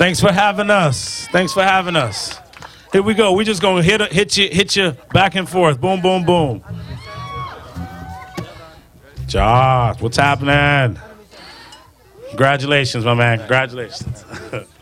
Thanks for having us. Thanks for having us. Here we go. We just gonna hit you back and forth. Boom, boom, boom. Josh, what's happening? Congratulations, my man. Congratulations.